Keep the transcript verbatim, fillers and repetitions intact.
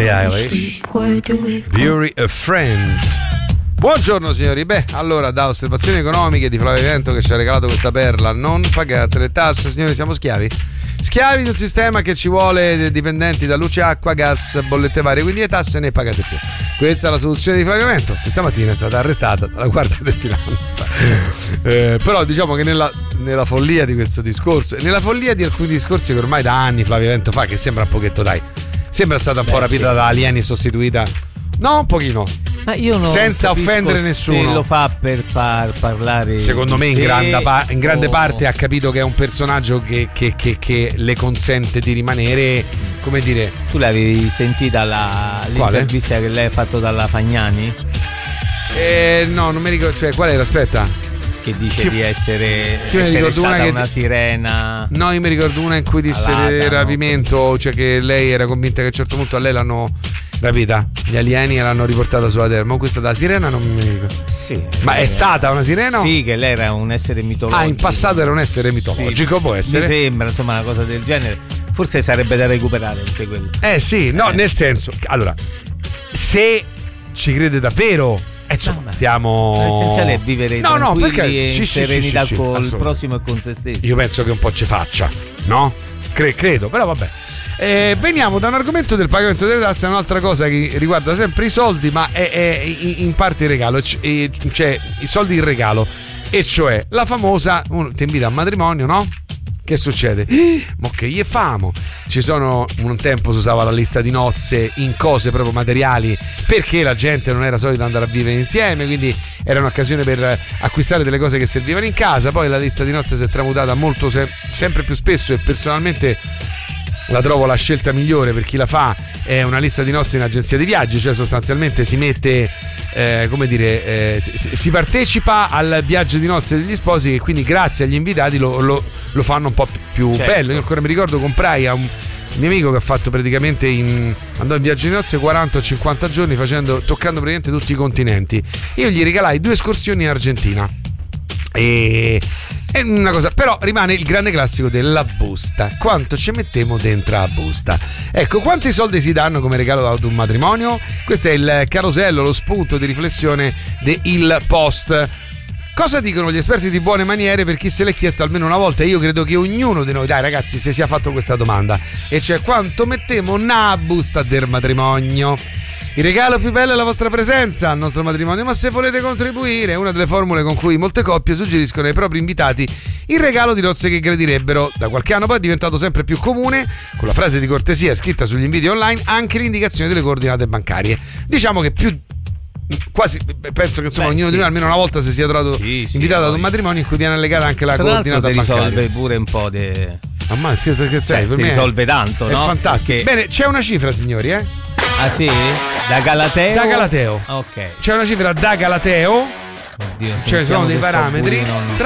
Billie Eilish, Bury a Friend. Buongiorno signori, beh allora da Osservazioni Economiche di Flavio Vento che ci ha regalato questa perla: non pagate le tasse, signori, siamo schiavi schiavi del sistema che ci vuole dipendenti da luce, acqua, gas, bollette varie, quindi le tasse ne pagate più. Questa è la soluzione di Flavio Vento, che stamattina è stata arrestata dalla Guardia di Finanza. eh, però diciamo che nella, nella follia di questo discorso, nella follia di alcuni discorsi che ormai da anni Flavio Vento fa, che sembra un pochetto, dai, sembra stata un Beh, po' rapita sì. da alieni e sostituita. No, un pochino. Ma io non senza offendere nessuno. Se lo fa per far parlare. Secondo me in grande, pa- in grande o... parte ha capito che è un personaggio che, che, che, che le consente di rimanere, come dire. Tu l'avevi sentita la, l'intervista che lei ha fatto dalla Fagnani? Eh, no, non mi ricordo. Cioè, qual era? Aspetta. Che dice che, di essere, che essere stata una, che, una sirena. No, io mi ricordo una in cui disse alata, rapimento, no? Cioè che lei era convinta che a un certo punto a lei l'hanno rapita, gli alieni l'hanno riportata sulla Terra. Ma questa da sirena non mi ricordo. Sì. Ma è stata una sirena? Sì, che lei era un essere mitologico. Ah, in passato era un essere mitologico, sì, può essere. Mi sembra, insomma, una cosa del genere. Forse sarebbe da recuperare anche quello. Eh sì, no, eh. nel senso, allora, se ci crede davvero, eh, insomma, no, stiamo. L'essenziale è vivere no, no, perché e sì, in sì, serenità sì, sì, col sì, prossimo e con se stesso. Io penso che un po' ci faccia, no? Cre- credo, però vabbè. Eh, veniamo da un argomento del pagamento delle tasse a un'altra cosa che riguarda sempre i soldi, ma è, è in parte il regalo, cioè i soldi in regalo, e cioè la famosa, uno ti invita a matrimonio, no? Che succede? Ma che gli famo? Ci sono, un tempo si usava la lista di nozze in cose proprio materiali, perché la gente non era solita andare a vivere insieme, quindi era un'occasione per acquistare delle cose che servivano in casa. Poi la lista di nozze si è tramutata molto, se- sempre più spesso, e personalmente la trovo la scelta migliore per chi la fa. È una lista di nozze in agenzia di viaggi, cioè sostanzialmente si mette, eh, come dire, eh, si, si partecipa al viaggio di nozze degli sposi, e quindi grazie agli invitati lo, lo, lo fanno un po' più certo. bello. Io ancora mi ricordo, comprai a un mio amico che ha fatto praticamente in, andò in viaggio di nozze quaranta o cinquanta giorni, facendo, toccando praticamente tutti i continenti. Io gli regalai due escursioni in Argentina. E è una cosa, però rimane il grande classico della busta. Quanto ci mettiamo dentro la busta? Ecco, quanti soldi si danno come regalo ad un matrimonio? Questo è il carosello, lo spunto di riflessione de Il Post. Cosa dicono gli esperti di buone maniere per chi se l'è chiesto almeno una volta? Io credo che ognuno di noi, dai ragazzi, se sia fatto questa domanda, e cioè quanto mettiamo na busta del matrimonio? Il regalo più bello è la vostra presenza al nostro matrimonio, ma se volete contribuire, è una delle formule con cui molte coppie suggeriscono ai propri invitati il regalo di nozze che gradirebbero. Da qualche anno poi è diventato sempre più comune, con la frase di cortesia scritta sugli inviti online, anche l'indicazione delle coordinate bancarie. Diciamo che più quasi penso che insomma Beh, ognuno sì. di noi almeno una volta si sia trovato sì, invitato sì, ad un matrimonio in cui viene allegata anche la tra coordinata bancaria. Risolve pure un po' di ah, ma sì, perché sai, Beh, per ti me risolve tanto, è no? fantastico. Perché... Bene, c'è una cifra, signori, eh? Ah sì? Da Galateo? Da Galateo. Ok. C'è una cifra da Galateo. Oddio, cioè sono dei parametri. Non... Tra